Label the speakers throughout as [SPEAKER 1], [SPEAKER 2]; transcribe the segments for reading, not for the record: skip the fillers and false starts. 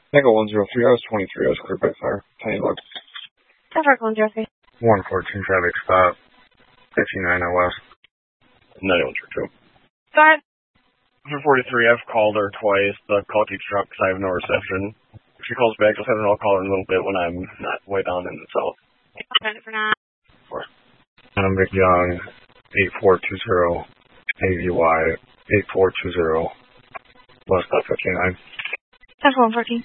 [SPEAKER 1] Echo 103, I was 23, I was cleared by fire. Tiny log.
[SPEAKER 2] Traffic 103.
[SPEAKER 1] 114 traffic stop. 59 out west. 9132.
[SPEAKER 2] Go ahead.
[SPEAKER 1] For 43, I've called her twice. The call keeps dropping because I have no reception. If she calls back, just have an I'll call her in a little bit when I'm not way down in the south.
[SPEAKER 2] Send it for now.
[SPEAKER 1] I'm Vic Young, 8420 AVY, 8420 West 59.
[SPEAKER 2] Traffic 114.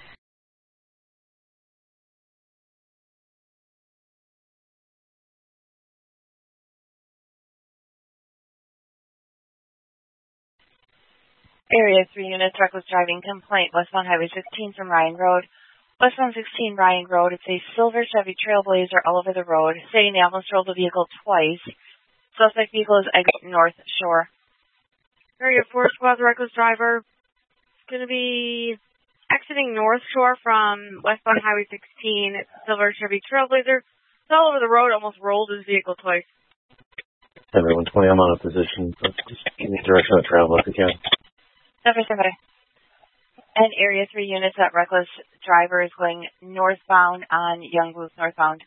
[SPEAKER 2] Area 3 units, reckless driving complaint, westbound Highway 16 from Ryan Road. Westbound 16 Ryan Road, it's a silver Chevy Trailblazer all over the road. Saying the ambulance rolled the vehicle twice. Suspect vehicle is exiting North Shore. Area 4 squad, reckless driver. It's going to be exiting North Shore from westbound Highway 16. It's a silver Chevy Trailblazer. It's all over the road, almost rolled his vehicle twice.
[SPEAKER 1] Everyone 20, I'm on a position. Just give me direction of travel if you can.
[SPEAKER 2] Somebody. And Area 3 units, that reckless driver is going northbound on Young Blues northbound.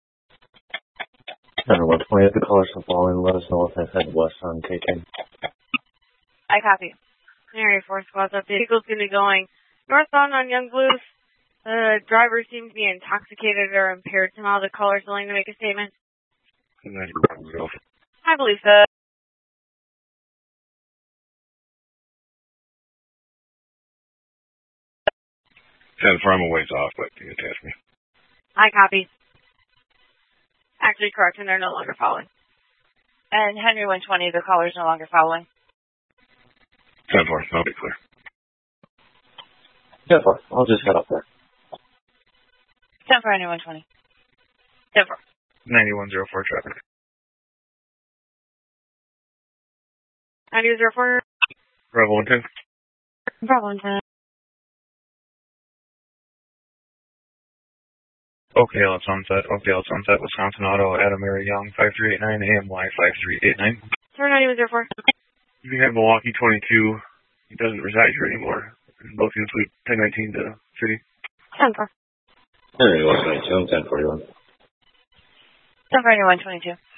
[SPEAKER 1] Center 120, if the colors are falling, let us know if I head west on taking.
[SPEAKER 2] I copy. Area 4 squads up. The vehicle's going to be going northbound on Young Blues. The driver seems to be intoxicated or impaired somehow. The caller's willing to make a statement. I believe so.
[SPEAKER 1] 10-4, I'm a ways off, but you can attach me.
[SPEAKER 2] I copy. Actually, correct, and they're no longer following. And Henry 120, the caller's no longer following.
[SPEAKER 1] 10-4, I'll be clear.
[SPEAKER 3] 10-4, I'll just head up there.
[SPEAKER 2] 10-4, Henry 120. 10-4.
[SPEAKER 1] 9104 traffic.
[SPEAKER 2] 9004.
[SPEAKER 1] Bravo 110.
[SPEAKER 2] Bravo 110.
[SPEAKER 1] Okay, let's sunset. Wisconsin Auto, Adam Mary Young, 5389 AMY 5389.
[SPEAKER 2] Sir, 9104.
[SPEAKER 1] You can have Milwaukee 22. He doesn't reside here anymore. Both units leave 1019 to city.
[SPEAKER 2] 10-4.
[SPEAKER 3] Henry 122, 1041.
[SPEAKER 2] 10-4, Henry 122.